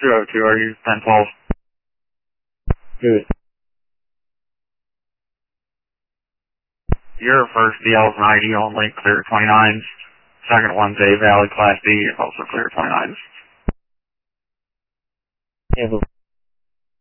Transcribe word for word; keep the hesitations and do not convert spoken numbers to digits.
two oh two, are you ten twelve? Good. Your first D L is an I D only, clear twenty-nines. Second one's a valid Class D, also clear twenty-nines. Handle.